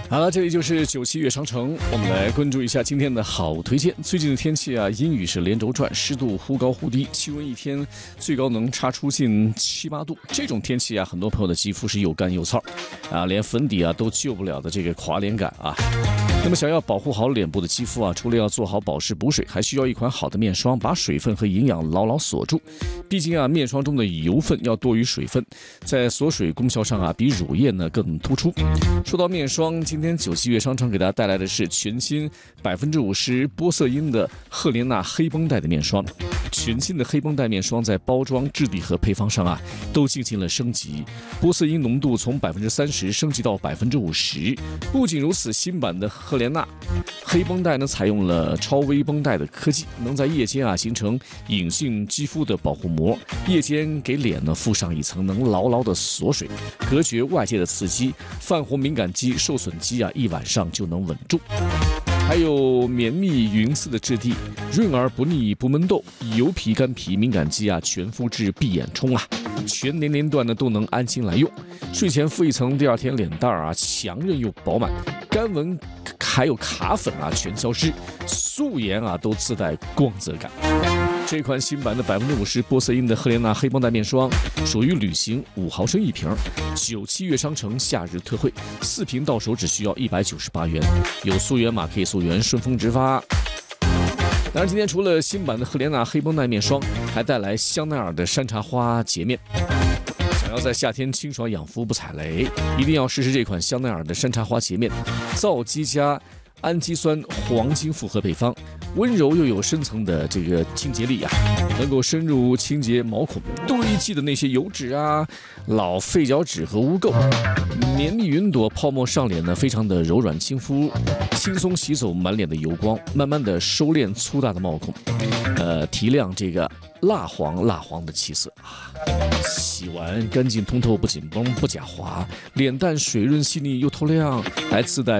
好了，这里就是97悦商城，我们来关注一下今天的好推荐。最近的天气啊，阴雨是连轴转，湿度忽高忽低，气温一天最高能差出近7、8度。这种天气啊，很多朋友的肌肤是又干又燥，啊，连粉底啊都救不了的这个垮脸感啊。那么想要保护好脸部的肌肤啊，除了要做好保湿补水，还需要一款好的面霜，把水分和营养牢牢锁住。毕竟啊，面霜中的油分要多于水分，在锁水功效上啊，比乳液呢更突出。说到面霜，今天97悦商城给大家带来的是全新50%玻色因的赫莲娜黑绷带的面霜。全新的黑绷带面霜在包装、质地和配方上啊，都进行了升级，玻色因浓度从30%升级到50%。不仅如此，新版的赫莲娜黑绷带呢，采用了超微绷带的科技，能在夜间啊形成隐性肌肤的保护膜，夜间给脸呢附上一层能牢牢的锁水，隔绝外界的刺激，泛红敏感肌、受损肌啊，一晚上就能稳住。还有绵密匀丝的质地，润而不腻不闷痘，油皮、干皮、敏感肌啊，全肤质闭眼冲啊，全年龄段呢都能安心来用。睡前敷一层，第二天脸蛋啊强韧又饱满，干纹还有卡粉啊全消失，素颜啊都自带光泽感。这款新版的50%玻色因的赫莲娜黑绷带面霜属于旅行，5毫升一瓶，97悦商城夏日特惠，4瓶到手只需要198元，有溯源码可以溯源，顺丰直发。当然，今天除了新版的赫莲娜黑绷带面霜，还带来香奈儿的山茶花洁面。想要在夏天清爽养肤不踩雷，一定要试试这款香奈儿的山茶花洁面，皂基加氨基酸黄金复合配方，温柔又有深层的这个清洁力啊，能够深入清洁毛孔堆积的那些油脂啊、老废角质和污垢。绵密云朵泡沫上脸呢，非常的柔软亲肤，轻松洗走满脸的油光，慢慢的收敛粗大的毛孔，提亮这个蜡黄的气色啊。洗完干净通透，不紧绷不假滑，脸蛋水润细腻又透亮，还自带